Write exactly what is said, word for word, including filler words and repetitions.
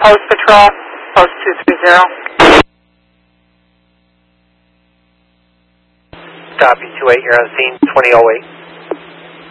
Post Patrol, Post two three zero. Copy, two eight, you're on scene, twenty oh eight.